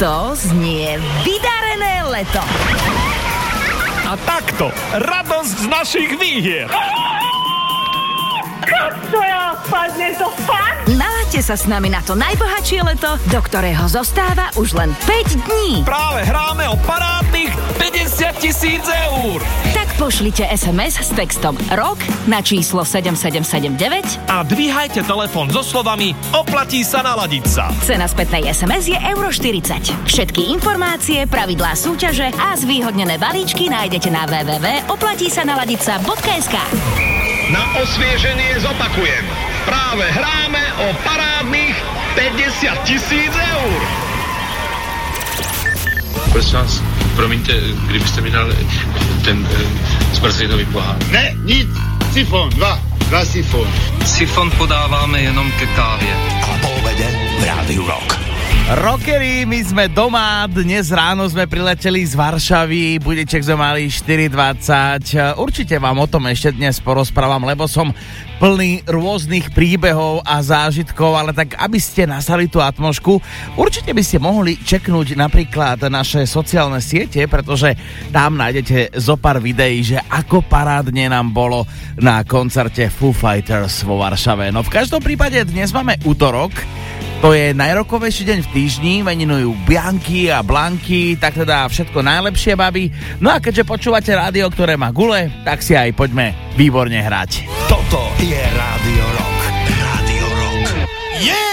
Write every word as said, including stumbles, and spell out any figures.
Takto znie vydarené leto. A takto radosť z našich výhier. Čo ja spadne to fakt? Nalaďte sa s nami na to najbohatšie leto, do ktorého zostáva už len päť dní. Práve hráme o parádnych päťdesiat tisíc eur. Tak pošlite es em es s textom ROK na číslo sedem sedem sedem deväť A dvíhajte telefón so slovami oplatí sa naladiť sa. Cena spätnej es em es je euro štyridsať. Všetky informácie, pravidlá súťaže a zvýhodnené balíčky nájdete na w w w bodka oplatí sa naladiť sa bodka es ká. Na osvieženie zopakujem. Práve hráme o parádnych päťdesiat tisíc eur. Prosím vás, promiňte, kdybyste mi dal ten e, zmrzlinový pohár. Ne, nic. Sifon, dva. Dva sifon. Sifon podáváme jenom ke kávě. A po obede v Rádiu Rock. Rockery, my sme doma, dnes ráno sme prileteli z Varšavy, budeček sme mali štyri dvadsať, určite vám o tom ešte dnes porozprávam, lebo som plný rôznych príbehov a zážitkov, ale tak aby ste nasali tú atmosféru, určite by ste mohli čeknúť napríklad naše sociálne siete, pretože tam nájdete zo pár videí, že ako parádne nám bolo na koncerte Foo Fighters vo Varšave. No v každom prípade dnes máme útorok, to je najrokovejší deň v týždni, meninujú Bianky a Blanky, tak teda všetko najlepšie, babi. No a keďže počúvate rádio, ktoré má gule, tak si aj poďme výborne hrať. Toto je Rádio Rock. Rádio Rock. Yeah!